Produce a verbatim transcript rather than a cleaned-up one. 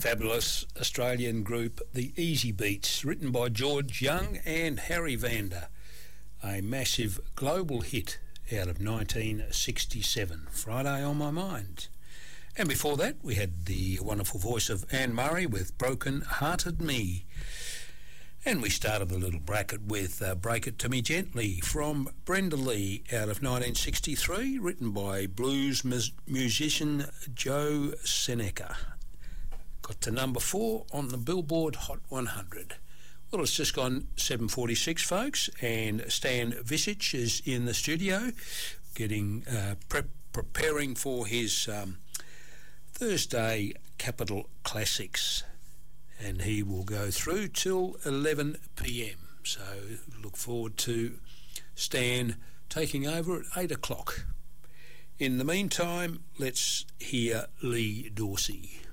fabulous Australian group, the Easy Beats, written by George Young and Harry Vanda, a massive global hit out of nineteen sixty-seven, Friday on My Mind. And before that, we had the wonderful voice of Anne Murray with Broken Hearted Me. And we started the little bracket with uh, Break It To Me Gently from Brenda Lee out of nineteen sixty-three, written by blues mus- musician Joe Seneca. Got to number four on the Billboard Hot one hundred. Well, it's just gone seven forty-six, folks, and Stan Visic is in the studio getting uh, pre- preparing for his um, Thursday Capital Classics. And he will go through till eleven p.m. So look forward to Stan taking over at eight o'clock. In the meantime, let's hear Lee Dorsey.